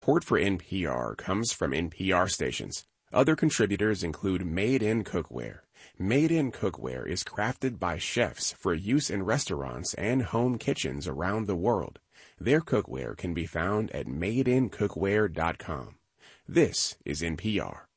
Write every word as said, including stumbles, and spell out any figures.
Support for N P R comes from N P R stations. Other contributors include Made in Cookware. Made in Cookware is crafted by chefs for use in restaurants and home kitchens around the world. Their cookware can be found at made in cookware dot com. This is N P R.